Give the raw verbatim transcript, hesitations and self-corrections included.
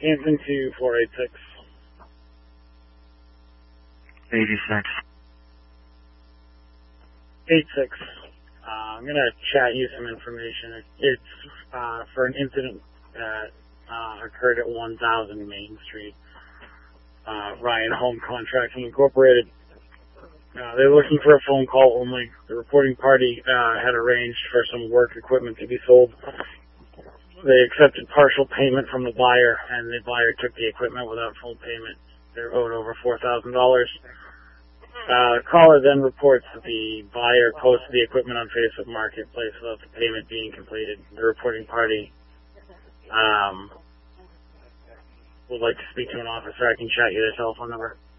Hampton to four eight six. eighty-six. eight six. Uh, I'm going to chat you some information. It's uh, for an incident that uh, occurred at one thousand Main Street. Uh, Ryan Home Contracting Incorporated. Uh, they're looking for a phone call only. The reporting party uh, had arranged for some work equipment to be sold. They accepted partial payment from the buyer, and the buyer took the equipment without full payment. They're owed over four thousand dollars. Uh, the caller then reports that the buyer posted the equipment on Facebook Marketplace without the payment being completed. The reporting party um, would like to speak to an officer. I can chat you their telephone number.